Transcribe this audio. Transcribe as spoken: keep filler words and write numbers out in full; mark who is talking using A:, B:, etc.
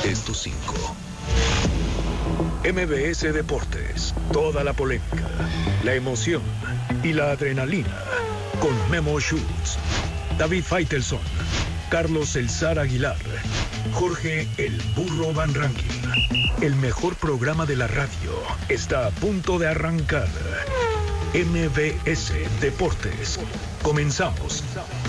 A: Estos cinco. M B S Deportes. Toda la polémica, la emoción y la adrenalina. Con Memo Schutz, David Faitelson, Carlos El Zar Aguilar, Jorge El Burro Van Rankin. El mejor programa de la radio está a punto de arrancar. M B S Deportes. Comenzamos.